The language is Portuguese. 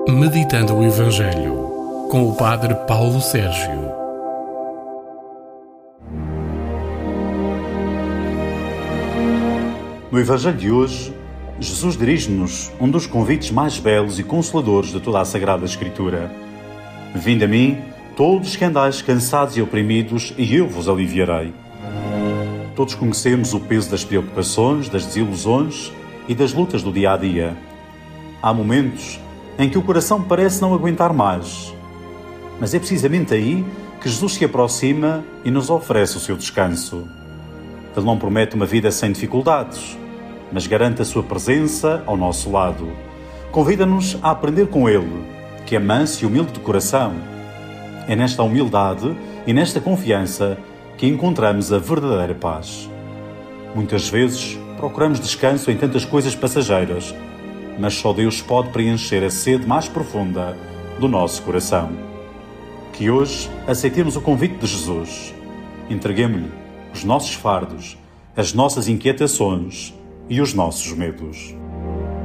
Meditando o Evangelho, com o Padre Paulo Sérgio. No Evangelho de hoje, Jesus dirige-nos um dos convites mais belos e consoladores de toda a Sagrada Escritura. Vinde a mim, todos que andais cansados e oprimidos, e eu vos aliviarei. Todos conhecemos o peso das preocupações, das desilusões e das lutas do dia-a-dia. Há momentos em que o coração parece não aguentar mais. Mas é precisamente aí que Jesus se aproxima e nos oferece o seu descanso. Ele não promete uma vida sem dificuldades, mas garante a sua presença ao nosso lado. Convida-nos a aprender com Ele, que é manso e humilde de coração. É nesta humildade e nesta confiança que encontramos a verdadeira paz. Muitas vezes procuramos descanso em tantas coisas passageiras, mas só Deus pode preencher a sede mais profunda do nosso coração. Que hoje aceitemos o convite de Jesus. Entreguemo-lhe os nossos fardos, as nossas inquietações e os nossos medos.